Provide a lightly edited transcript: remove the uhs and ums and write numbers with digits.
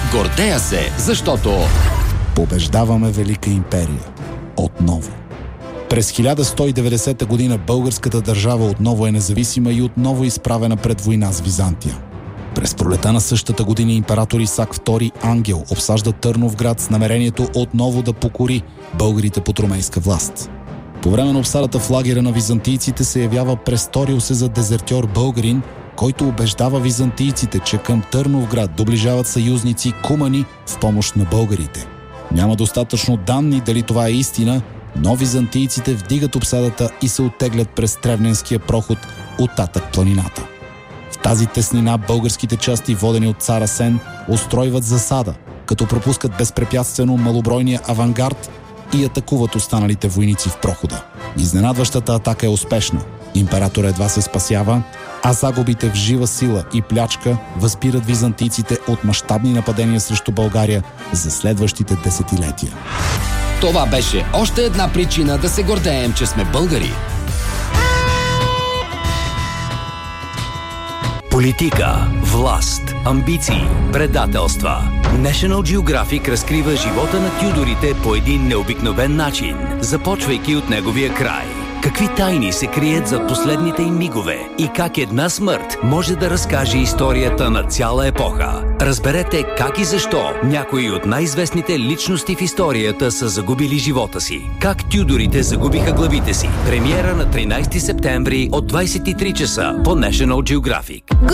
Гордея се, защото побеждаваме велика империя. Отново. През 1190 година българската държава отново е независима и отново изправена пред война с Византия. През пролета на същата година император Исак II Ангел обсажда Търновград с намерението отново да покори българите под ромейска власт. По време на обсадата в лагера на византийците се явява престорил се за дезертьор българин, който убеждава византийците, че към Търновград доближават съюзници кумани в помощ на българите. Няма достатъчно данни дали това е истина, но византийците вдигат обсадата и се оттеглят през Тревненския проход от татък планината. В тази теснина българските части, водени от цар Асен, устройват засада, като пропускат безпрепятствено малобройния авангард и атакуват останалите войници в прохода. Изненадващата атака е успешна. Император едва се спасява, а загубите в жива сила и плячка възпират византийците от мащабни нападения срещу България за следващите десетилетия. това беше още една причина да се гордеем, че сме българи. Политика, власт, амбиции, предателства. National Geographic разкрива живота на Тюдорите по един необикновен начин, започвайки от неговия край. Какви тайни се крият зад последните им мигове и как една смърт може да разкаже историята на цяла епоха. Разберете как и защо някои от най-известните личности в историята са загубили живота си. Как Тюдорите загубиха главите си. Премиера на 13 септември от 23 часа по National Geographic.